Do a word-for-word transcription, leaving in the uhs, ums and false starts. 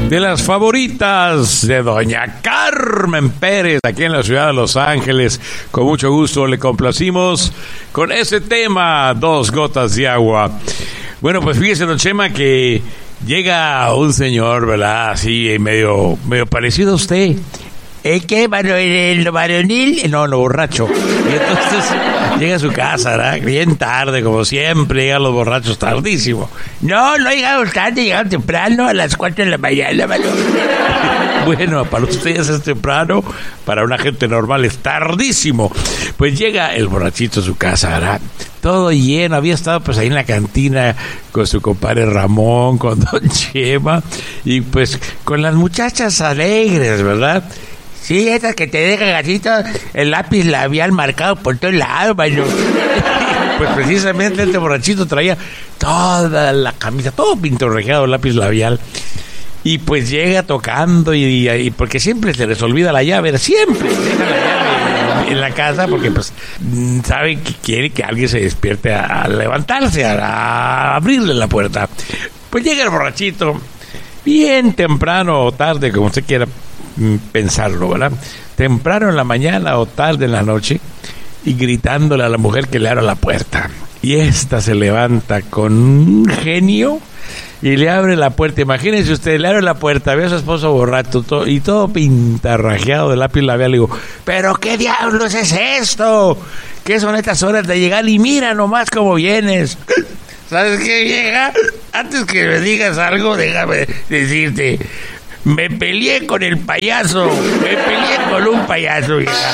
de las favoritas de doña Carmen Pérez, aquí en la ciudad de Los Ángeles. Con mucho gusto le complacimos con ese tema, Dos Gotas de Agua. Bueno, pues fíjese, don Chema, que llega un señor, ¿verdad? Así, medio, medio parecido a usted. ¿El qué? ¿El varonil? No, no, borracho. Y entonces llega a su casa, ¿verdad? Bien tarde, como siempre, llegan los borrachos tardísimo. No, no llegaron tarde, llegaron temprano, a las cuatro de la mañana, ¿vale? Bueno, para ustedes es temprano, para una gente normal es tardísimo. Pues llega el borrachito a su casa, ¿verdad? Todo lleno, había estado pues ahí en la cantina con su compadre Ramón, con don Chema, y pues con las muchachas alegres, ¿verdad? Sí, esas que te dejan así todo el lápiz labial marcado por todos lados, mano. Pues precisamente este borrachito traía toda la camisa, todo pintorrejeado, lápiz labial. Y pues llega tocando y, y porque siempre se les olvida la llave, siempre deja la llave en la casa porque pues saben que quiere que alguien se despierte a, a levantarse, a, a abrirle la puerta. Pues llega el borrachito, bien temprano o tarde, como usted quiera pensarlo, ¿verdad? Temprano en la mañana o tarde en la noche, y gritándole a la mujer que le abra la puerta. Y esta se levanta con un genio y le abre la puerta. Imagínense usted, le abre la puerta, ve a su esposo borracho todo, y todo pintarrajeado de lápiz labial. Le digo, ¿pero qué diablos es esto? ¿Qué son estas horas de llegar? Y mira nomás cómo vienes. ¿Sabes qué, vieja? Antes que me digas algo, déjame decirte, me peleé con el payaso. Me peleé con un payaso, vieja.